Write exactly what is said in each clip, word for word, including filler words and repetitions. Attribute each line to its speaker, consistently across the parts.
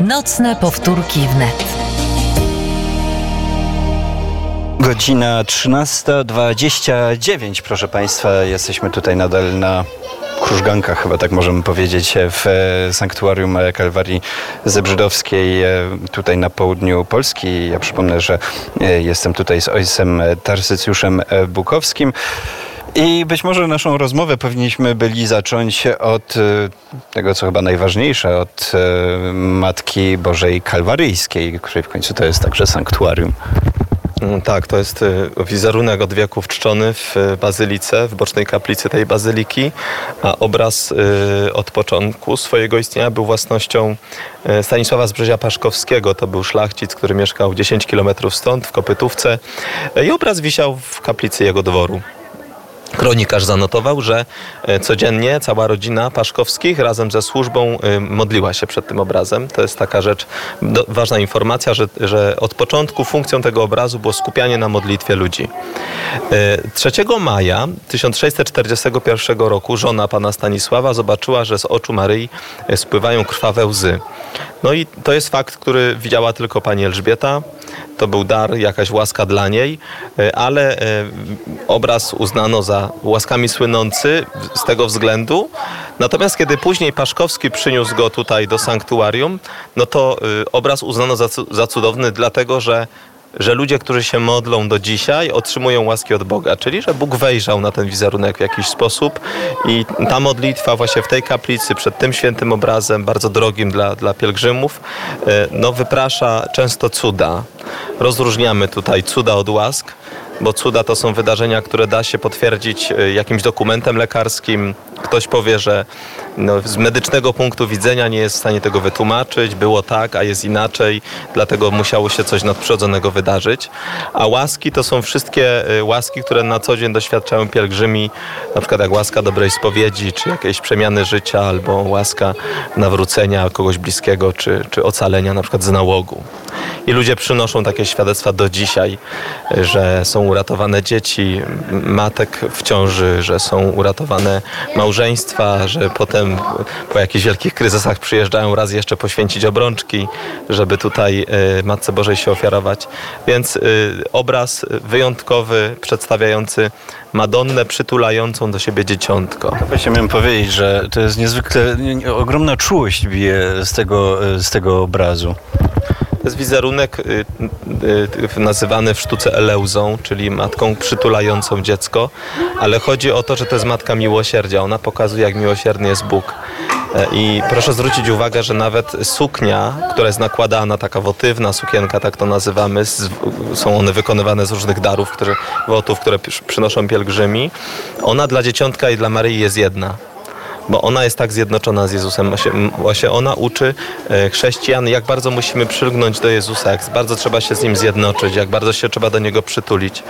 Speaker 1: Nocne powtórki wnet.
Speaker 2: Godzina trzynasta dwadzieścia dziewięć, proszę Państwa. Jesteśmy tutaj nadal na krużgankach, chyba tak możemy powiedzieć, w sanktuarium Kalwarii Zebrzydowskiej, tutaj na południu Polski. Ja przypomnę, że jestem tutaj z ojcem Tarsycjuszem Bukowskim. I być może naszą rozmowę powinniśmy byli zacząć od tego, co chyba najważniejsze, od Matki Bożej Kalwaryjskiej, której w końcu to jest także sanktuarium.
Speaker 3: Tak, to jest wizerunek od wieków czczony w bazylice, w bocznej kaplicy tej bazyliki, a obraz od początku swojego istnienia był własnością Stanisława z Brzezia Paszkowskiego. To był szlachcic, który mieszkał dziesięć kilometrów stąd, w Kopytówce, i obraz wisiał w kaplicy jego dworu. Kronikarz zanotował, że codziennie cała rodzina Paszkowskich razem ze służbą modliła się przed tym obrazem. To jest taka rzecz, do, ważna informacja, że, że od początku funkcją tego obrazu było skupianie na modlitwie ludzi. trzeciego maja tysiąc sześćset czterdziestego pierwszego roku żona pana Stanisława zobaczyła, że z oczu Maryi spływają krwawe łzy. No i to jest fakt, który widziała tylko pani Elżbieta. To był dar, jakaś łaska dla niej, ale obraz uznano za łaskami słynący z tego względu. Natomiast kiedy później Paszkowski przyniósł go tutaj do sanktuarium, no to obraz uznano za, za cudowny, dlatego że że ludzie, którzy się modlą do dzisiaj, otrzymują łaski od Boga. Czyli, że Bóg wejrzał na ten wizerunek w jakiś sposób i ta modlitwa właśnie w tej kaplicy, przed tym świętym obrazem, bardzo drogim dla, dla pielgrzymów, no wyprasza często cuda. Rozróżniamy tutaj cuda od łask, bo cuda to są wydarzenia, które da się potwierdzić jakimś dokumentem lekarskim. Ktoś powie, że no, z medycznego punktu widzenia nie jest w stanie tego wytłumaczyć. Było tak, a jest inaczej, dlatego musiało się coś nadprzyrodzonego wydarzyć. A łaski to są wszystkie łaski, które na co dzień doświadczają pielgrzymi, na przykład jak łaska dobrej spowiedzi, czy jakiejś przemiany życia, albo łaska nawrócenia kogoś bliskiego, czy, czy ocalenia na przykład z nałogu. I ludzie przynoszą takie świadectwa do dzisiaj, że są uratowane dzieci, matek w ciąży, że są uratowane małżeństwa, że potem po jakichś wielkich kryzysach przyjeżdżają raz jeszcze poświęcić obrączki, żeby tutaj Matce Bożej się ofiarować. Więc obraz wyjątkowy, przedstawiający Madonnę przytulającą do siebie dzieciątko.
Speaker 2: Właśnie miałem powiedzieć, że to jest niezwykle ogromna czułość bije z tego, z tego obrazu.
Speaker 3: To jest wizerunek y, y, nazywany w sztuce eleuzą, czyli matką przytulającą dziecko, ale chodzi o to, że to jest matka miłosierdzia. Ona pokazuje, jak miłosierny jest Bóg. I proszę zwrócić uwagę, że nawet suknia, która jest nakładana, taka wotywna sukienka, tak to nazywamy, z, są one wykonywane z różnych darów, które, wotów, które przynoszą pielgrzymi, ona dla dzieciątka i dla Maryi jest jedna. Bo ona jest tak zjednoczona z Jezusem. Właśnie ona uczy chrześcijan, jak bardzo musimy przylgnąć do Jezusa, jak bardzo trzeba się z Nim zjednoczyć, jak bardzo się trzeba do Niego przytulić.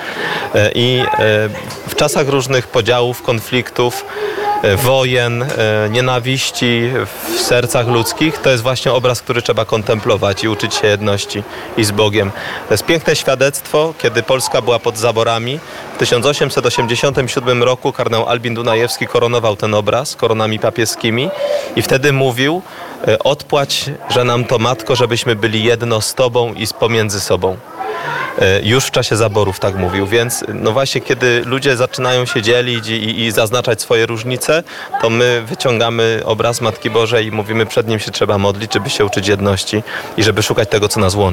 Speaker 3: I w czasach różnych podziałów, konfliktów, wojen, nienawiści w sercach ludzkich, to jest właśnie obraz, który trzeba kontemplować i uczyć się jedności i z Bogiem. To jest piękne świadectwo, kiedy Polska była pod zaborami. W tysiąc osiemset osiemdziesiątym siódmym roku kardynał Albin Dunajewski koronował ten obraz koronami papieskimi i wtedy mówił: odpłać, że nam to, Matko, żebyśmy byli jedno z Tobą i pomiędzy sobą. Już w czasie zaborów tak mówił, więc no właśnie kiedy ludzie zaczynają się dzielić i, i zaznaczać swoje różnice, to my wyciągamy obraz Matki Bożej i mówimy, przed Nim się trzeba modlić, żeby się uczyć jedności i żeby szukać tego, co nas łączy.